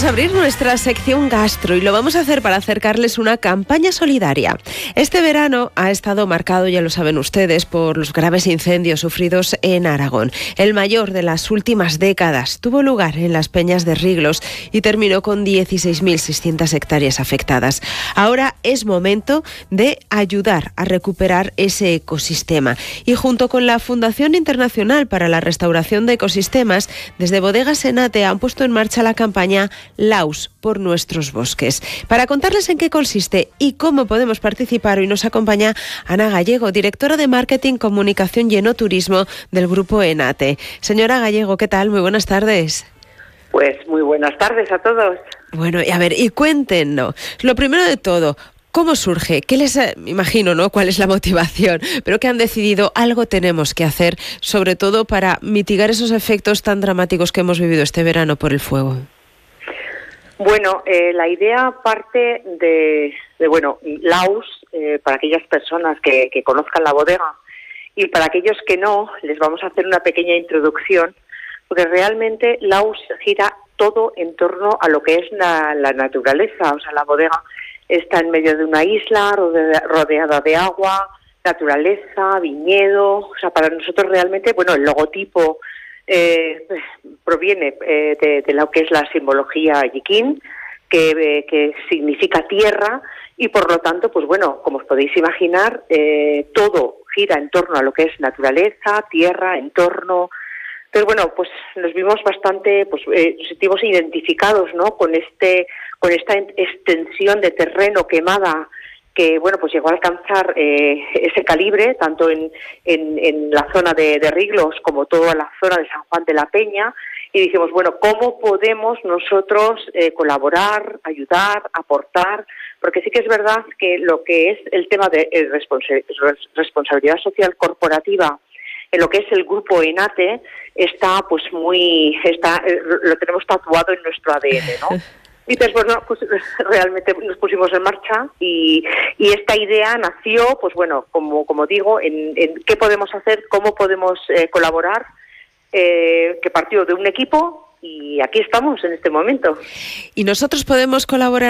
Vamos a abrir nuestra sección gastro y lo vamos a hacer para acercarles una campaña solidaria. Este verano ha estado marcado, ya lo saben ustedes, por los graves incendios sufridos en Aragón. El mayor de las últimas décadas tuvo lugar en las Peñas de Riglos y terminó con 16.600 hectáreas afectadas. Ahora es momento de ayudar a recuperar ese ecosistema y junto con la Fundación Internacional para la Restauración de Ecosistemas, desde Bodegas Enate han puesto en marcha la campaña Laus por nuestros bosques. Para contarles en qué consiste y cómo podemos participar, hoy nos acompaña Ana Gallego, directora de Marketing, Comunicación y Enoturismo del Grupo Enate. Señora Gallego, ¿qué tal? Muy buenas tardes. Pues muy buenas tardes a todos. Bueno, y a ver, y cuéntenos, lo primero de todo, ¿cómo surge? ¿Qué les imagino, no? ¿Cuál es la motivación? Pero que han decidido algo tenemos que hacer, sobre todo para mitigar esos efectos tan dramáticos que hemos vivido este verano por el fuego. Bueno, la idea parte de Laus, para aquellas personas que conozcan la bodega y para aquellos que no, les vamos a hacer una pequeña introducción, porque realmente Laus gira todo en torno a lo que es la naturaleza. O sea, la bodega está en medio de una isla rodeada de agua, naturaleza, viñedo. O sea, para nosotros realmente, bueno, el logotipo proviene de lo que es la simbología yiquín, que significa tierra, y por lo tanto, pues bueno, como os podéis imaginar, todo gira en torno a lo que es naturaleza, tierra, entorno. Entonces, bueno, pues nos vimos bastante, nos sentimos identificados, ¿no?, con esta extensión de terreno quemada que, bueno, pues llegó a alcanzar ese calibre, tanto en la zona de Riglos como toda la zona de San Juan de la Peña, y dijimos, bueno, ¿cómo podemos nosotros colaborar, ayudar, aportar? Porque sí que es verdad que lo que es el tema de responsabilidad social corporativa, en lo que es el grupo Enate, lo tenemos tatuado en nuestro ADN, ¿no? Y entonces, bueno, pues realmente nos pusimos en marcha y esta idea nació, pues bueno, como digo, en qué podemos hacer, cómo podemos colaborar, que partió de un equipo y aquí estamos en este momento. Y nosotros podemos colaborar